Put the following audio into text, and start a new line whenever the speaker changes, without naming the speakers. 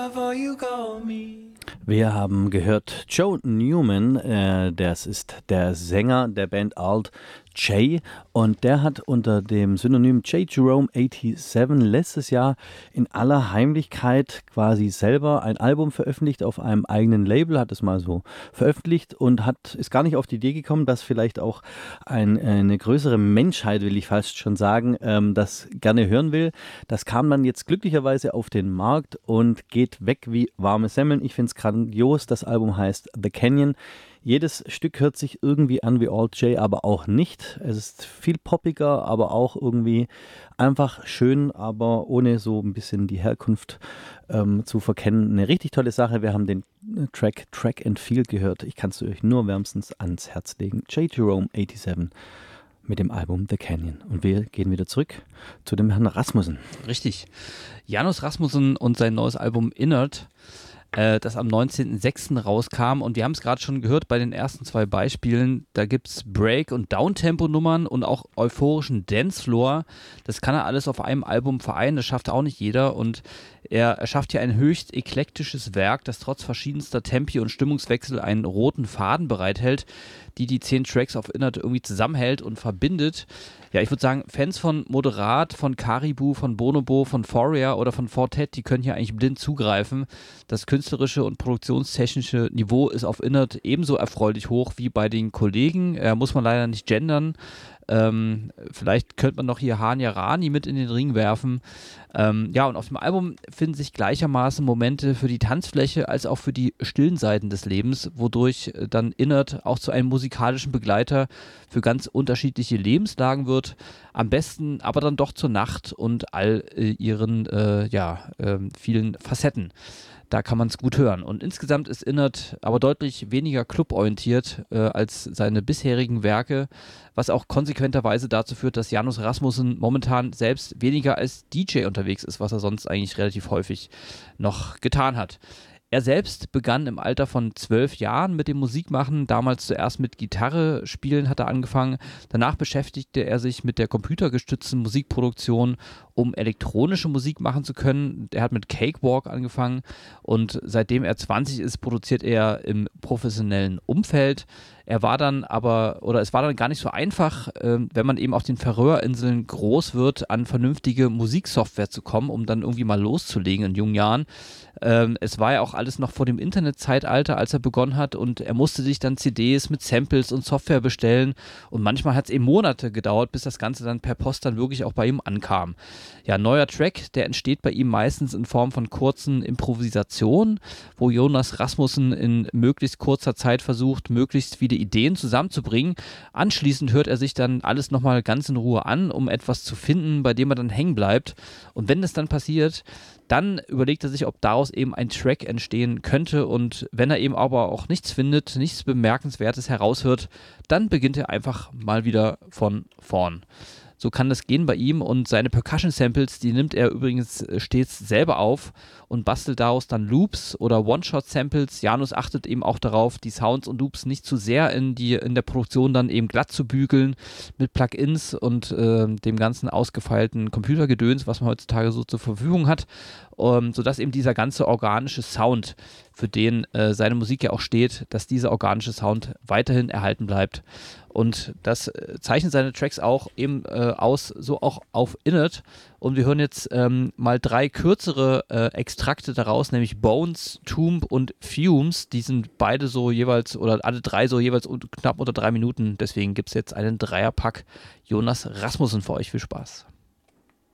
Wir haben gehört Joe Newman, das ist der Sänger der Band Alt J, und der hat unter dem Synonym J. Jerome 87 letztes Jahr in aller Heimlichkeit quasi selber ein Album veröffentlicht auf einem eigenen Label, hat es mal so veröffentlicht und ist gar nicht auf die Idee gekommen, dass vielleicht auch eine größere Menschheit, will ich fast schon sagen, das gerne hören will. Das kam dann jetzt glücklicherweise auf den Markt und geht weg wie warme Semmeln. Ich finde es grandios. Das Album heißt The Canyon. Jedes Stück hört sich irgendwie an wie Alt J, aber auch nicht. Es ist viel poppiger, aber auch irgendwie einfach schön, aber ohne so ein bisschen die Herkunft zu verkennen. Eine richtig tolle Sache. Wir haben den Track and Feel gehört. Ich kann es euch nur wärmstens ans Herz legen. J. Jerome 87 mit dem Album The Canyon. Und wir gehen wieder zurück zu dem Herrn Rasmussen.
Richtig. Janus Rasmussen und sein neues Album Innert, das am 19.06. rauskam, und wir haben es gerade schon gehört bei den ersten zwei Beispielen, da gibt es Break- und Downtempo-Nummern und auch euphorischen Dancefloor. Das kann er alles auf einem Album vereinen, das schafft auch nicht jeder, und er schafft hier ein höchst eklektisches Werk, das trotz verschiedenster Tempi und Stimmungswechsel einen roten Faden bereithält, die 10 Tracks auf Innert irgendwie zusammenhält und verbindet. Ja, ich würde sagen, Fans von Moderat, von Caribou, von Bonobo, von Foria oder von Fortet, die können hier eigentlich blind zugreifen. Das künstlerische und produktionstechnische Niveau ist auf Innert ebenso erfreulich hoch wie bei den Kollegen. Muss man leider nicht gendern. Vielleicht könnte man noch hier Hania Rani mit in den Ring werfen. Ja, und auf dem Album finden sich gleichermaßen Momente für die Tanzfläche als auch für die stillen Seiten des Lebens, wodurch dann Innert auch zu einem musikalischen Begleiter für ganz unterschiedliche Lebenslagen wird. Am besten aber dann doch zur Nacht und all ihren vielen Facetten. Da kann man es gut hören. Und insgesamt ist Innert aber deutlich weniger cluborientiert als seine bisherigen Werke, was auch konsequenterweise dazu führt, dass Janus Rasmussen momentan selbst weniger als DJ unterwegs ist, was er sonst eigentlich relativ häufig noch getan hat. Er selbst begann im Alter von 12 Jahren mit dem Musikmachen, damals zuerst mit Gitarre spielen hat er angefangen, danach beschäftigte er sich mit der computergestützten Musikproduktion, um elektronische Musik machen zu können. Er hat mit Cakewalk angefangen, und seitdem er 20 ist, produziert er im professionellen Umfeld. Es war dann gar nicht so einfach, wenn man eben auf den Färöerinseln groß wird, an vernünftige Musiksoftware zu kommen, um dann irgendwie mal loszulegen in jungen Jahren. Es war ja auch alles noch vor dem Internetzeitalter, als er begonnen hat, und er musste sich dann CDs mit Samples und Software bestellen, und manchmal hat es eben Monate gedauert, bis das Ganze dann per Post dann wirklich auch bei ihm ankam. Ja, ein neuer Track, der entsteht bei ihm meistens in Form von kurzen Improvisationen, wo Jonas Rasmussen in möglichst kurzer Zeit versucht, möglichst viele Ideen zusammenzubringen. Anschließend hört er sich dann alles nochmal ganz in Ruhe an, um etwas zu finden, bei dem er dann hängen bleibt. Und wenn das dann passiert, dann überlegt er sich, ob daraus eben ein Track entstehen könnte, und wenn er eben aber auch nichts findet, nichts Bemerkenswertes heraushört, dann beginnt er einfach mal wieder von vorn. So kann das gehen bei ihm, und seine Percussion-Samples, die nimmt er übrigens stets selber auf und bastelt daraus dann Loops oder One-Shot-Samples. Janus achtet eben auch darauf, die Sounds und Loops nicht zu sehr in der Produktion dann eben glatt zu bügeln mit Plugins und dem ganzen ausgefeilten Computergedöns, was man heutzutage so zur Verfügung hat, sodass eben dieser ganze organische Sound, für den seine Musik ja auch steht, dass dieser organische Sound weiterhin erhalten bleibt. Und das zeichnet seine Tracks auch eben aus, so auch auf Innert. Und wir hören jetzt mal 3 kürzere Extrakte daraus, nämlich Bones, Tomb und Fumes. Die sind beide so jeweils, oder alle 3 so jeweils knapp unter 3 Minuten. Deswegen gibt es jetzt einen Dreierpack Jonas Rasmussen für euch. Viel Spaß.